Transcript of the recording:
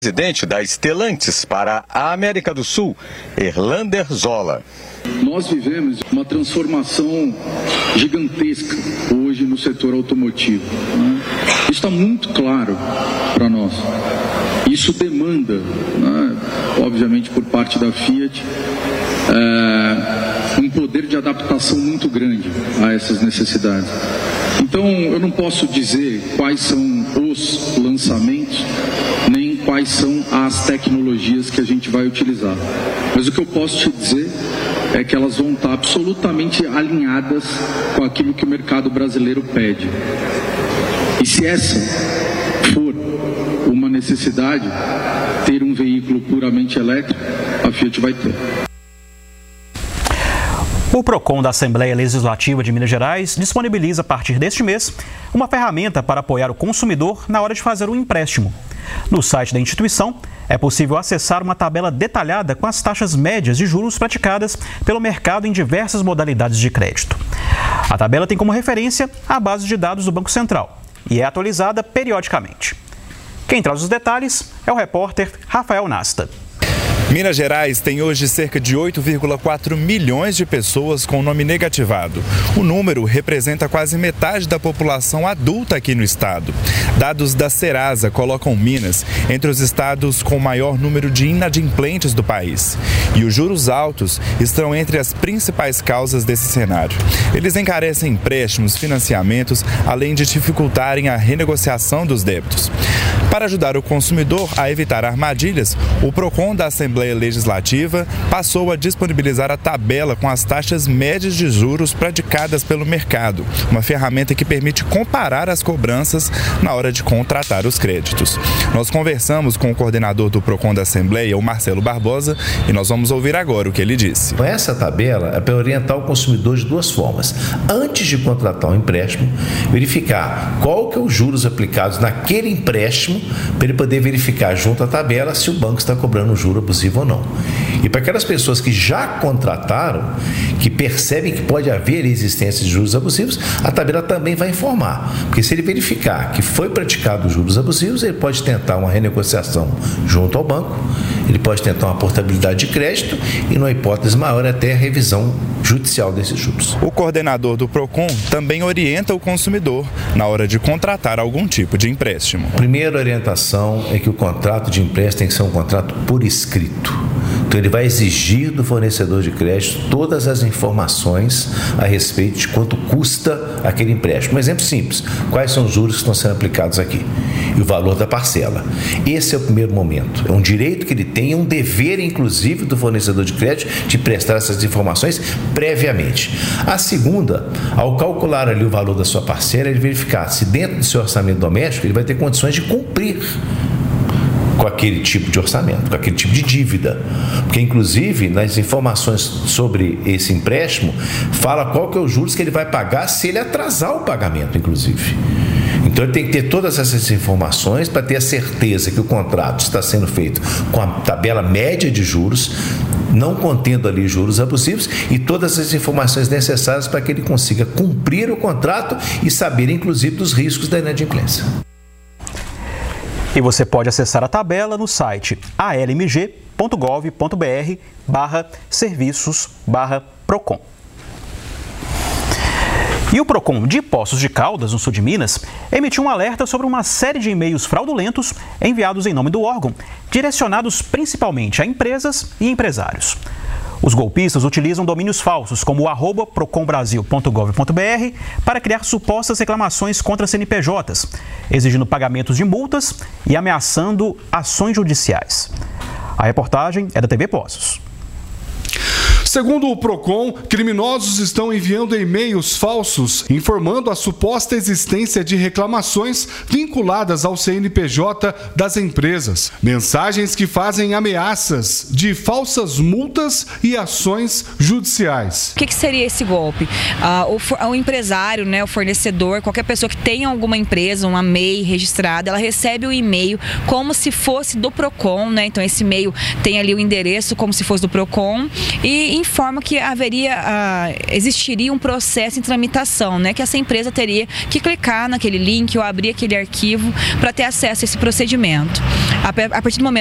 Presidente da Stellantis para a América do Sul, Erlander Zola. Nós vivemos uma transformação gigantesca hoje no setor automotivo. Isso está muito claro para nós. Isso demanda, obviamente por parte da Fiat, um poder de adaptação muito grande a essas necessidades. Então, eu não posso dizer quais são os lançamentos, nem quais são as tecnologias que a gente vai utilizar. Mas o que eu posso te dizer é que elas vão estar absolutamente alinhadas com aquilo que o mercado brasileiro pede. E se essa for uma necessidade, ter um veículo puramente elétrico, a Fiat vai ter. O PROCON da Assembleia Legislativa de Minas Gerais disponibiliza a partir deste mês uma ferramenta para apoiar o consumidor na hora de fazer um empréstimo. No site da instituição, é possível acessar uma tabela detalhada com as taxas médias de juros praticadas pelo mercado em diversas modalidades de crédito. A tabela tem como referência a base de dados do Banco Central e é atualizada periodicamente. Quem traz os detalhes é o repórter Rafael Nasta. Minas Gerais tem hoje cerca de 8,4 milhões de pessoas com nome negativado. O número representa quase metade da população adulta aqui no estado. Dados da Serasa colocam Minas entre os estados com maior número de inadimplentes do país. E os juros altos estão entre as principais causas desse cenário. Eles encarecem empréstimos, financiamentos, além de dificultarem a renegociação dos débitos. Para ajudar o consumidor a evitar armadilhas, o PROCON da Assembleia Legislativa passou a disponibilizar a tabela com as taxas médias de juros praticadas pelo mercado, uma ferramenta que permite comparar as cobranças na hora de contratar os créditos. Nós conversamos com o coordenador do PROCON da Assembleia, o Marcelo Barbosa, e nós vamos ouvir agora o que ele disse. Essa tabela é para orientar o consumidor de duas formas. Antes de contratar um empréstimo, verificar qual que é os juros aplicados naquele empréstimo, para ele poder verificar junto à tabela se o banco está cobrando um juro abusivo ou não. E para aquelas pessoas que já contrataram, que percebem que pode haver existência de juros abusivos, a tabela também vai informar. Porque se ele verificar que foi praticado juros abusivos, ele pode tentar uma renegociação junto ao banco, ele pode tentar uma portabilidade de crédito e, numa hipótese maior, até a revisão judicial desses juros. O coordenador do PROCON também orienta o consumidor na hora de contratar algum tipo de empréstimo. A primeira orientação é que o contrato de empréstimo tem que ser um contrato por escrito. Então ele vai exigir do fornecedor de crédito todas as informações a respeito de quanto custa aquele empréstimo. Um exemplo simples, quais são os juros que estão sendo aplicados aqui e o valor da parcela. Esse é o primeiro momento, é um direito que ele tem, é um dever inclusive do fornecedor de crédito de prestar essas informações previamente. A segunda, ao calcular ali o valor da sua parcela, ele verificar se dentro do seu orçamento doméstico ele vai ter condições de cumprir com aquele tipo de orçamento, com aquele tipo de dívida. Porque, inclusive, nas informações sobre esse empréstimo, fala qual que é os juros que ele vai pagar se ele atrasar o pagamento, inclusive. Então, ele tem que ter todas essas informações para ter a certeza que o contrato está sendo feito com a tabela média de juros, não contendo ali juros abusivos e todas as informações necessárias para que ele consiga cumprir o contrato e saber, inclusive, dos riscos da inadimplência. E você pode acessar a tabela no site almg.gov.br/serviços/PROCON. E o PROCON de Poços de Caldas, no sul de Minas, emitiu um alerta sobre uma série de e-mails fraudulentos enviados em nome do órgão, direcionados principalmente a empresas e empresários. Os golpistas utilizam domínios falsos, como o @procombrasil.gov.br, para criar supostas reclamações contra CNPJs, exigindo pagamentos de multas e ameaçando ações judiciais. A reportagem é da TV Poços. Segundo o PROCON, criminosos estão enviando e-mails falsos informando a suposta existência de reclamações vinculadas ao CNPJ das empresas. Mensagens que fazem ameaças de falsas multas e ações judiciais. O que seria esse golpe? O empresário, o fornecedor, qualquer pessoa que tenha alguma empresa, uma MEI registrada, ela recebe o e-mail como se fosse do PROCON, Então esse e-mail tem ali o endereço como se fosse do PROCON e informa que existiria um processo em tramitação, né? Que essa empresa teria que clicar naquele link ou abrir aquele arquivo para ter acesso a esse procedimento. A partir do momento